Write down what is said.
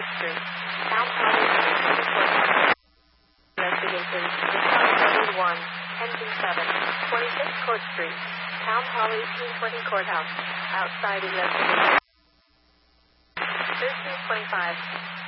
Street. Town Hall 1820 Investigation. Discovery 1, Engine 7, 26 Court Street. Town Hall 1820 Courthouse. Outside investigation. 1325.